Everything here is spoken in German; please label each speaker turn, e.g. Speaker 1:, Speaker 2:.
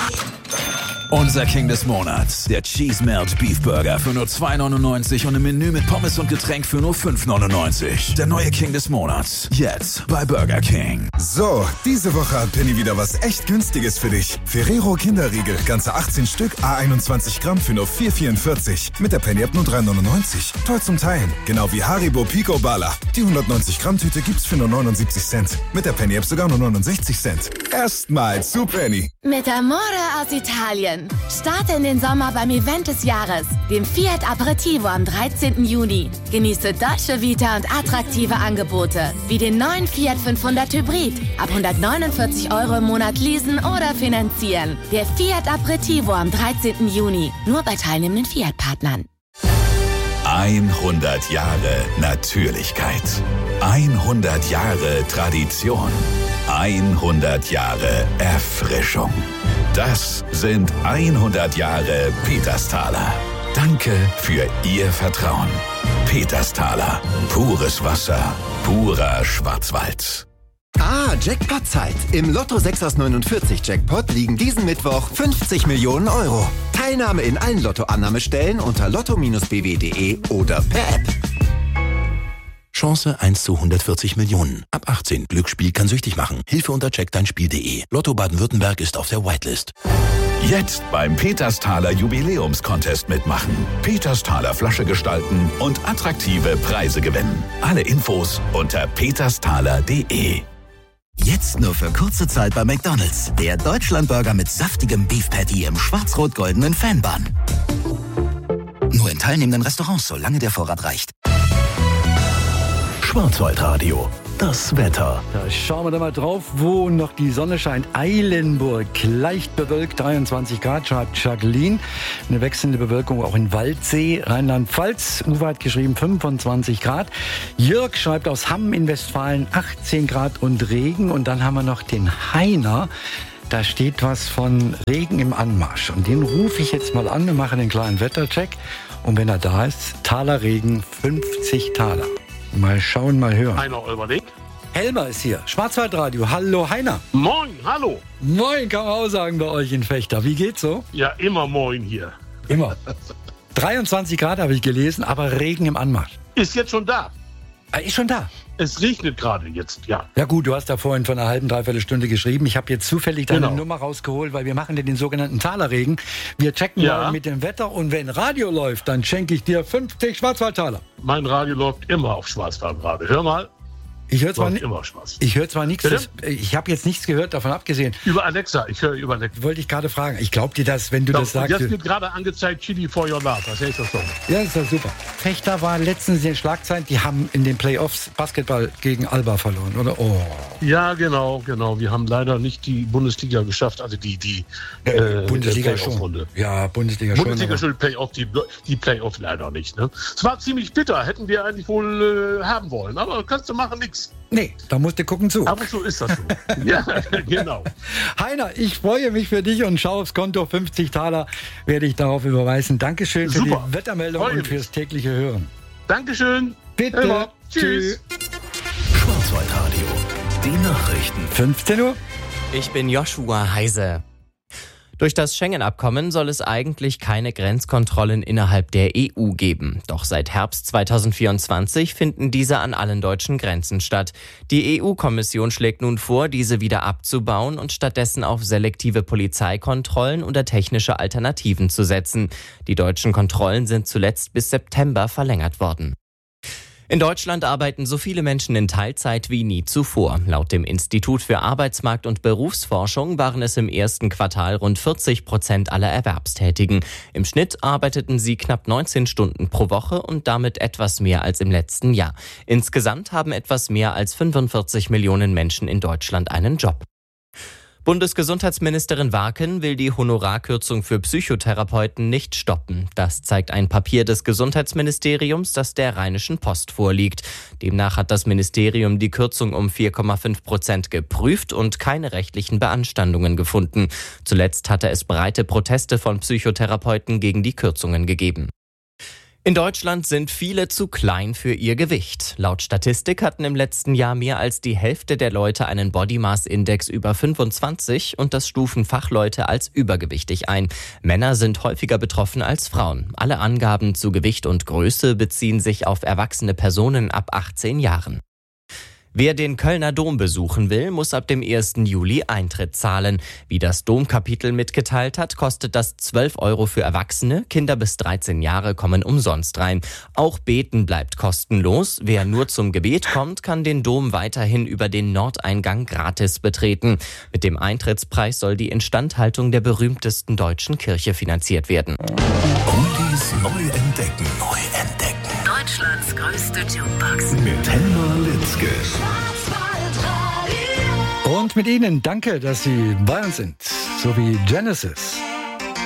Speaker 1: Unser King des Monats, der Cheese Melt Beef Burger für nur $2,99 und ein Menü mit Pommes und Getränk für nur $5,99. Der neue King des Monats, jetzt bei Burger King.
Speaker 2: So, diese Woche hat Penny wieder was echt Günstiges für dich. Ferrero Kinderriegel, ganze 18 Stück, A21 Gramm für nur $4,44. Mit der Penny-App nur $3,99. Toll zum Teilen, genau wie Haribo Pico Bala. Die 190 Gramm Tüte gibt's für nur 79 Cent. Mit der Penny-App sogar nur 69 Cent. Erstmal zu Penny.
Speaker 3: Mit Amore aus Italien. Starte in den Sommer beim Event des Jahres, dem Fiat Aperitivo am 13. Juni. Genieße Dolce Vita und attraktive Angebote, wie den neuen Fiat 500 Hybrid. Ab 149 € im Monat leasen oder finanzieren. Der Fiat Aperitivo am 13. Juni. Nur bei teilnehmenden Fiat-Partnern.
Speaker 1: 100 Jahre Natürlichkeit. 100 Jahre Tradition. 100 Jahre Erfrischung. Das sind 100 Jahre Petersthaler. Danke für Ihr Vertrauen. Petersthaler. Pures Wasser. Purer Schwarzwald.
Speaker 4: Jackpot-Zeit. Im Lotto 6 aus 49 Jackpot liegen diesen Mittwoch 50 Millionen €. Teilnahme in allen Lottoannahmestellen unter lotto-bw.de oder per App.
Speaker 5: Chance 1 zu 140 Millionen. Ab 18. Glücksspiel kann süchtig machen. Hilfe unter checkdeinspiel.de. Lotto Baden-Württemberg ist auf der Whitelist.
Speaker 1: Jetzt beim Petersthaler Jubiläumscontest mitmachen. Petersthaler Flasche gestalten und attraktive Preise gewinnen. Alle Infos unter petersthaler.de.
Speaker 6: Jetzt nur für kurze Zeit bei McDonald's. Der Deutschlandburger mit saftigem Beef Patty im schwarz-rot-goldenen Fanbun. Nur in teilnehmenden Restaurants, solange der Vorrat reicht.
Speaker 5: Schwarzwaldradio. Das Wetter.
Speaker 7: Da schauen wir da mal drauf, wo noch die Sonne scheint. Eilenburg, leicht bewölkt, 23 Grad, schreibt Jacqueline. Eine wechselnde Bewölkung auch in Waldsee, Rheinland-Pfalz. Uwe hat geschrieben 25 Grad. Jörg schreibt aus Hamm in Westfalen 18 Grad und Regen. Und dann haben wir noch den Heiner. Da steht was von Regen im Anmarsch. Und den rufe ich jetzt mal an. Wir machen den kleinen Wettercheck. Und wenn er da ist, Talerregen, 50 Taler. Mal schauen, mal hören.
Speaker 8: Heiner Olberdick.
Speaker 7: Helmer ist hier, Schwarzwaldradio. Hallo Heiner.
Speaker 8: Moin, hallo.
Speaker 7: Moin, kann man auch sagen bei euch in Fechter. Wie geht's so?
Speaker 8: Ja, immer moin hier.
Speaker 7: Immer. 23 Grad habe ich gelesen, aber Regen im Anmarsch.
Speaker 8: Ist jetzt schon da.
Speaker 7: Ist schon da?
Speaker 8: Es regnet gerade jetzt, ja.
Speaker 7: Ja gut, du hast da vorhin von einer halben, dreiviertel Stunde geschrieben. Ich habe jetzt zufällig deine Nummer rausgeholt, weil wir machen den sogenannten Talerregen. Wir checken mal mit dem Wetter und wenn Radio läuft, dann schenke ich dir 50 Schwarzwaldtaler.
Speaker 8: Mein Radio läuft immer auf Schwarzwald gerade. Hör mal.
Speaker 7: Ich höre zwar nichts.
Speaker 8: Bitte?
Speaker 7: Ich habe jetzt nichts gehört, davon abgesehen.
Speaker 8: Über Alexa, ich höre über Alexa.
Speaker 7: Wollte ich gerade fragen. Ich glaube dir das, wenn du das sagst.
Speaker 8: Jetzt wird gerade angezeigt, Chili for your love. Was heißt das doch?
Speaker 7: Ja, ist das super. Fechter war letztens in den Schlagzeilen, die haben in den Playoffs Basketball gegen Alba verloren, oder? Oh.
Speaker 8: Ja, genau. Wir haben leider nicht die Bundesliga geschafft, also die
Speaker 7: Bundesliga schon. Ja, Bundesliga schon.
Speaker 8: Bundesliga schon, die Playoff leider nicht. Ne? Es war ziemlich bitter, hätten wir eigentlich wohl haben wollen, aber kannst du machen, nix.
Speaker 7: Nee, da musst du gucken zu.
Speaker 8: Aber so ist das so. Ja, genau.
Speaker 7: Heiner, ich freue mich für dich und schau aufs Konto. 50 Taler werde ich darauf überweisen. Dankeschön für die Wettermeldung und fürs tägliche Hören.
Speaker 8: Dankeschön.
Speaker 7: Bitte.
Speaker 8: Tschüss.
Speaker 5: Schwarzwaldradio. Die Nachrichten.
Speaker 7: 15 Uhr.
Speaker 9: Ich bin Joshua Heise. Durch das Schengen-Abkommen soll es eigentlich keine Grenzkontrollen innerhalb der EU geben. Doch seit Herbst 2024 finden diese an allen deutschen Grenzen statt. Die EU-Kommission schlägt nun vor, diese wieder abzubauen und stattdessen auf selektive Polizeikontrollen oder technische Alternativen zu setzen. Die deutschen Kontrollen sind zuletzt bis September verlängert worden. In Deutschland arbeiten so viele Menschen in Teilzeit wie nie zuvor. Laut dem Institut für Arbeitsmarkt- und Berufsforschung waren es im ersten Quartal rund 40% aller Erwerbstätigen. Im Schnitt arbeiteten sie knapp 19 Stunden pro Woche und damit etwas mehr als im letzten Jahr. Insgesamt haben etwas mehr als 45 Millionen Menschen in Deutschland einen Job. Bundesgesundheitsministerin Warken will die Honorarkürzung für Psychotherapeuten nicht stoppen. Das zeigt ein Papier des Gesundheitsministeriums, das der Rheinischen Post vorliegt. Demnach hat das Ministerium die Kürzung um 4,5% geprüft und keine rechtlichen Beanstandungen gefunden. Zuletzt hatte es breite Proteste von Psychotherapeuten gegen die Kürzungen gegeben. In Deutschland sind viele zu klein für ihr Gewicht. Laut Statistik hatten im letzten Jahr mehr als die Hälfte der Leute einen Body Mass Index über 25 und das stufen Fachleute als übergewichtig ein. Männer sind häufiger betroffen als Frauen. Alle Angaben zu Gewicht und Größe beziehen sich auf erwachsene Personen ab 18 Jahren. Wer den Kölner Dom besuchen will, muss ab dem 1. Juli Eintritt zahlen. Wie das Domkapitel mitgeteilt hat, kostet das 12 € für Erwachsene. Kinder bis 13 Jahre kommen umsonst rein. Auch Beten bleibt kostenlos. Wer nur zum Gebet kommt, kann den Dom weiterhin über den Nordeingang gratis betreten. Mit dem Eintrittspreis soll die Instandhaltung der berühmtesten deutschen Kirche finanziert werden.
Speaker 1: Oldies neu entdecken.
Speaker 10: Deutschlands größte Jukebox.
Speaker 1: Mit Helma Litzke.
Speaker 7: Und mit Ihnen danke, dass Sie bei uns sind. So wie Genesis.